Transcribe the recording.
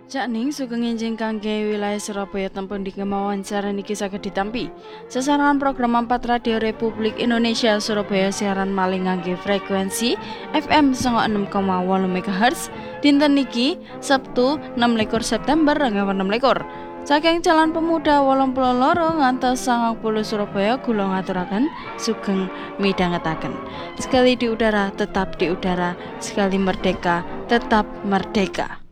Cakning sugeng enjing kangge wilayah Surabaya tempun di wawancara niki saged ditampi. Sasaran program 4 Radio Republik Indonesia Surabaya siaran malih ngangge frekuensi FM 96,8 MHz dinten niki Sabtu 16 September 2026. Saking Jalan Pemuda 82 ngantos 90 Surabaya kula ngaturaken sugeng midhangetaken. Sekali di udara tetap di udara, sekali merdeka tetap merdeka.